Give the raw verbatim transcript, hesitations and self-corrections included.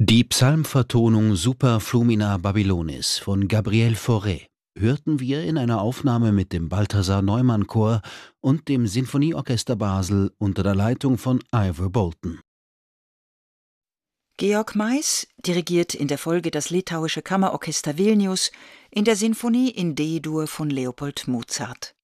Die Psalmvertonung Super Flumina Babylonis von Gabriel Fauré hörten wir in einer Aufnahme mit dem Balthasar-Neumann-Chor und dem Sinfonieorchester Basel unter der Leitung von Ivor Bolton. Georg Mais dirigiert in der Folge das litauische Kammerorchester Vilnius in der Sinfonie in D-Dur von Leopold Mozart.